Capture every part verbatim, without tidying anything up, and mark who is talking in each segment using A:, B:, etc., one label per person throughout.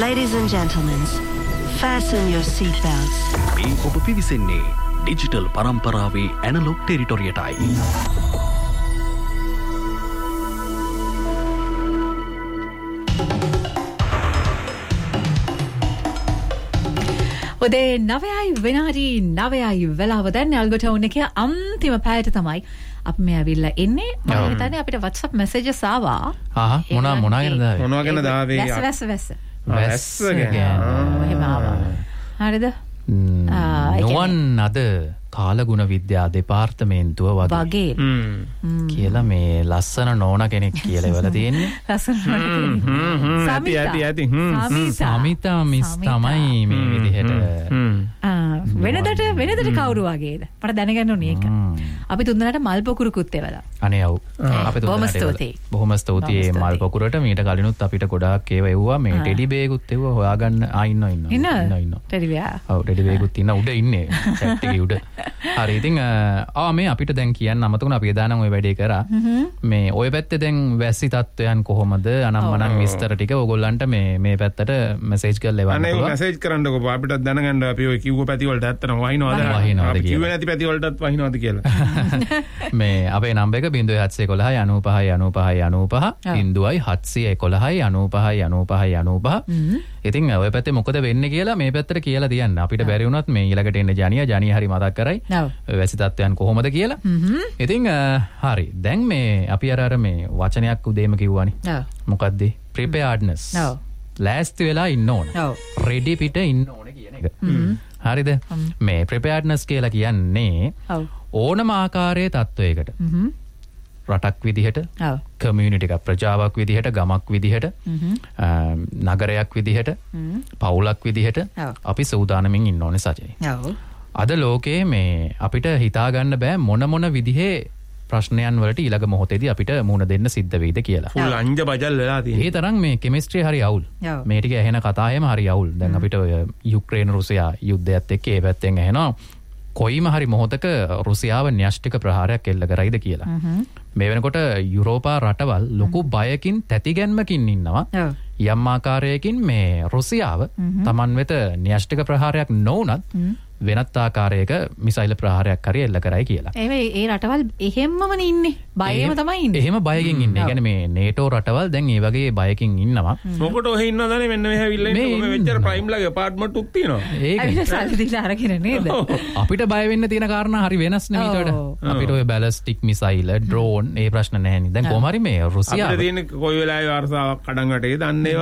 A: Ladies and gentlemen, fasten your seatbelts.
B: මේ ඔබ පිවිසෙන්නේ digital පරම්පරාවේ ඇනලොග් ටෙරිටොරියටයි.
C: උදේ නවයයි විනාඩි නවයයි වෙලාව දැන් ඇල්ගොටවුන් එකේ අන්තිම පැයට තමයි අපි මේ ඇවිල්ලා එන්නේ. මම හිතන්නේ අපිට WhatsApp messages ආවා.
D: ආහ් මොනවා මොනවා ගැනද ආවේ?
E: මොනවා ගැනද ආවේ?
C: වැස්ස වැස්ස වැස්ස.
E: වැස්ස ගැන.
C: එහෙම ආවා. හරිද?
D: නොවන් අද කාලගුණ විද්‍යා දෙපාර්තමේන්තුව වගේ කියලා මේ ලස්සන නෝන කෙනෙක් කියලා ඉවල තියෙන්නේ.
C: ලස්සන නෝන කෙනෙක්.
E: ඇති ඇති ඇති.
D: සමිතා මිස් තමයි මේ විදිහට.
C: වෙනදට වෙනදට කවුරු වගේද? මට දැනගන්න ඕනේ ඒක. අපි තුන්දෙනාට මල් පොකුරුකුත් එවලා.
D: අනේ ඔව්. අපි තුන්දෙනාට බොහොම ස්තුතියි මල් පොකුරට. මීට කලිනුත් අපිට ගොඩාක් ඒවා එව්වා. මේ ටෙඩි බේගුත් එව්වා. හොයාගන්න ආ ඉන්නවා ඉන්නවා.
C: ඉන්නවා ඉන්නවා. ටෙඩි බේ.
D: ඔව් ටෙඩි බේගුත් ඉන්න උඩ ඉන්නේ. චැට් එකේ උඩ. හරි ඉතින් ආ මේ අපිට දැන් කියන්න අමතකුණා අපි එදානම් ওই වැඩේ කරා. මේ ওই පැත්තේ දැන් වැසි තත්වයන් කොහොමද අනම්මනම් විස්තර ටික ඕගොල්ලන්ට මේ මේ පැත්තට මැසේජ් කරලා එවන්න
E: පුළුවන්. අනේ මැසේජ් කරන්නකෝ අපිට දැනගන්න අපි ඔය කිව්ව පැති වලට ඇත්තටම වහිනවද
D: වහිනවද
E: අපි කිව්වේ නැති පැති වලටත් වහිනවද කියලා.
D: මේ අපේ නම්බර් එක zero seven one one nine nine nine five nine five zero seven one one nine five nine five. ඉතින් ඔය පැත්තේ මොකද වෙන්නේ කියලා මේ පැත්තට කියලා තියන්න. අපිට බැරි වුණත් මේ ඊළඟට එන්නේ ජානියා ජානියා හරි මතක් කරයි. වැසි තත්ත්වයන් කොහොමද කියලා. ඉතින් හරි. දැන් මේ අපි අර අර මේ වචනයක් උදේම කිව්වනේ. මොකද්ද? preparedness. ලෑස්ති වෙලා ඉන්න ඕන. ready පිට ඉන්න ඕනේ කියන එක. හරිද? මේ preparedness කියලා කියන්නේ ඕනම ආකාරයේ තත්වයකට. රටක් විදිහට, කමියුනිටි එකක් ප්‍රජාවක් විදිහට, ගමක් විදිහට, නගරයක් විදිහට, පවුලක් විදිහට අපි සූදානමින් ඉන්න ඕනේ සජනේ. අද ලෝකයේ මේ අපිට හිතා ගන්න බෑ මොන මොන විදිහේ ප්‍රශ්නයන් වලට ඊළඟ මොහොතේදී අපිට මුහුණ දෙන්න සිද්ධ වෙයිද කියලා.
E: ෆුල් අංජ බජල් වෙලා තියෙනවා.
D: ඒ තරම් මේ කෙමිස්ට්‍රි හරි අවුල්. මේ ටික ඇහෙන කතා හැම හරි අවුල්. දැන් අපිට ඔය යුක්‍රේන රුසියා යුද්ධයත් එක්ක ඒ පැත්තෙන් ඇහෙනවා කොයිම හරි මොහොතක රුසියාව න්‍යෂ්ටික ප්‍රහාරයක් එල්ල කරයිද කියලා. මේ වෙනකොට යුරෝපා රටවල් ලොකු බයකින් තැතිගැන්මකින් ඉන්නවා. යම් ආකාරයකින් මේ රුසියාව Taman වෙත න්‍යෂ්ටික ප්‍රහාරයක් නොවුනත් වෙනත් ආකාරයක මිසයිල් ප්‍රහාරයක් හරි එල්ල කරයි කියලා.
C: ඒ ඒ රටවල් එහෙම්මමනේ ඉන්නේ. බයෙම තමයි ඉන්නේ.
D: එහෙම බයකින් ඉන්නේ. ඒ කියන්නේ මේ නේටෝ රටවල් දැන් ඒ වගේ බයකින් ඉන්නවා.
E: මොකට ඔහෙ ඉන්නවද නේ මෙන්න මෙහෙ ඇවිල්ලා ඉන්නේ. මේ මෙච්චර ප්‍රයිම් ලගේ අපාර්ට්මන්ට් උක් තියෙනවා.
D: ඒක
C: සල්ලි දීලා අරගෙන නේද?
D: අපිට බය වෙන්න තියෙන කාරණා හරි වෙනස් නේ ඊට වඩා. අපිට ඔය බැලිස්ටික් මිසයිල්, ඩ්‍රෝන් ඒ ප්‍රශ්න නැහැ නේ. දැන් කොහොම හරි මේ රුසියාව
E: අපිට තියෙන කොයි වෙලාවෙ වර්ෂාවක් කඩන් වටේ දන්නේ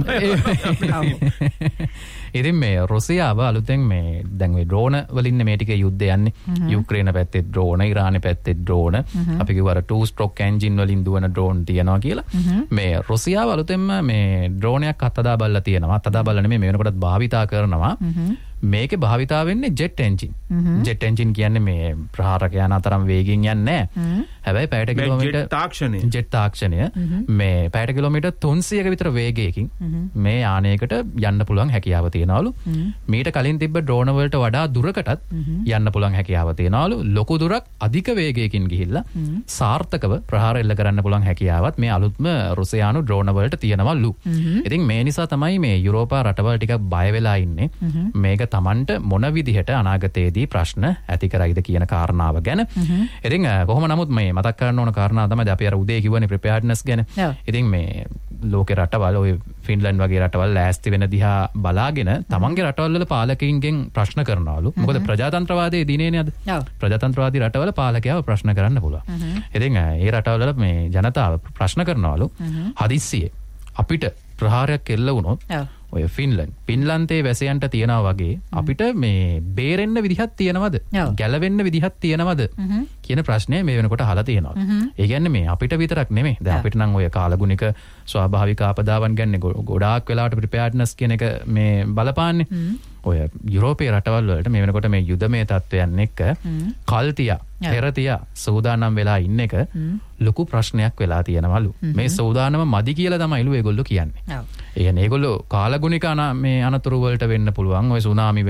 E: වගේ.
D: ඉතින් මේ රුසියාව අලුතෙන් මේ දැන් ඔය ඩ්‍රෝන වලින් මේ ටික යුද්ධය යන්නේ. යුක්‍රේන පැත්තේ ඩ්‍රෝන, ඉරාන පැත්තේ ඩ්‍රෝන. අපි කිව්වා two stroke engine වලින් දුවන ඩ්‍රෝන් තියනවා කියලා. මේ රුසියාව අලුතෙන්ම මේ ඩ්‍රෝනයක් අත්දා බලලා තියෙනවා. අත්දා බලලා නෙමෙයි මේ වෙනකොටත් භාවිතා කරනවා. මේකේ භාවිතා වෙන්නේ ජෙට් එන්ජින්. ජෙට් එන්ජින් කියන්නේ මේ ප්‍රහාරක යන අතරම් වේගින් යන්නේ නැහැ. හැබැයි පැයට කිලෝමීටර්
E: ජෙට් තාක්ෂණය.
D: ජෙට් තාක්ෂණය මේ පැයට කිලෝමීටර් තුන්සියක විතර වේගයකින් මේ යානයකට යන්න පුළුවන් හැකියාව තියනවලු. මීට කලින් තිබ්බ ඩ්‍රෝන වලට වඩා දුරකටත් යන්න පුළුවන් හැකියාව තියනවලු. ලොකු දුරක් අධික වේගයකින් ගිහිල්ලා සාර්ථකව ප්‍රහාර එල්ල කරන්න පුළුවන් හැකියාවත් මේ අලුත්ම රුසියානු ඩ්‍රෝන වලට තියනවලු. ඉතින් මේ නිසා තමයි මේ යුරෝපා රටවල් ටිකක් බය වෙලා ඉන්නේ. මේක Tamanට මොන විදිහට අනාගතයේදී ප්‍රශ්න ඇති කරයිද කියන කාරණාව ගැන. ඉතින් කොහොම නමුත් මේ මතක් කරන්න ඕන කාරණාව තමයි අපි අර උදේ කිව්වනේ preparedness ගැන. ඉතින් මේ ලෝකේ රටවල් ඔය ෆින්ලන්ඩ් වගේ රටවල් ලෑස්ති වෙන දිහා බලාගෙන තමන්ගේ රටවල් වල පාලකයින්ගෙන් ප්‍රශ්න කරනවලු. මොකද ප්‍රජාතන්ත්‍රවාදයේ දිනේනේ අද. ප්‍රජාතන්ත්‍රවාදී රටවල පාලකයව ප්‍රශ්න කරන්න පුළුවන්. ඉතින් ඒ රටවල් වල මේ ජනතාව ප්‍රශ්න කරනවලු හදිස්සියේ අපිට ප්‍රහාරයක් එල්ල වුණොත් ඔය ෆින්ලන්ඩ් ෆින්ලන්තේ වැසියන්ට තියනවා වගේ අපිට මේ බේරෙන්න විදිහක් තියනවද? ගැලවෙන්න විදිහක් තියනවද? කියන ප්‍රශ්නය මේ වෙනකොට අහලා තියෙනවා. ඒ කියන්නේ මේ අපිට විතරක් නෙමෙයි. දැන් අපිට නම් ඔය කාලගුණික ස්වාභාවික ආපදාවන් ගැන ගොඩාක් වෙලාවට preparedness කියන එක මේ බලපාන්නේ. ඔය යුරෝපීය රටවල් වලට මේ වෙනකොට මේ යුදමය තත්ත්වයන් එක්ක කල්තියා පෙරතියා සූදානම් වෙලා ඉන්න එක ලොකු ප්‍රශ්නයක් වෙලා තියෙනවලු. මේ සූදානම මදි කියලා තමයිලු ඒගොල්ලෝ කියන්නේ. ඒ කියන්නේ ඒගොල්ලෝ කාලගුණික මේ අනතුරු වලට වෙන්න පුළුවන්. ඔය සුනාමි